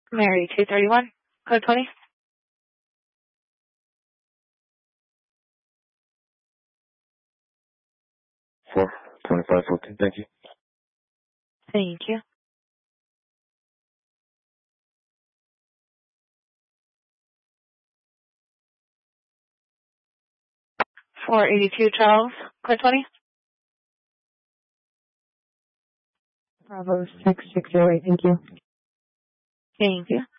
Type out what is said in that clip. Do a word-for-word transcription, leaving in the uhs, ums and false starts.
Mary two thirty-one, code twenty. four twenty-five fourteen, thank you. Thank you. four eighty-two Charles, code twenty. Bravo six six zero eight, thank you. Thank you.